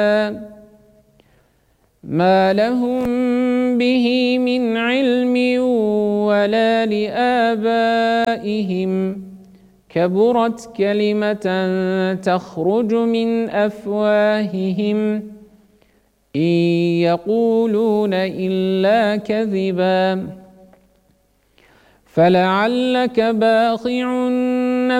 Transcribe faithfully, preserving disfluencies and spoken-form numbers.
ما لهم به من علم ولا لآبائهم كبرت كلمة تخرج من أفواههم إن يقولون إلا كذبا فلعلك باخع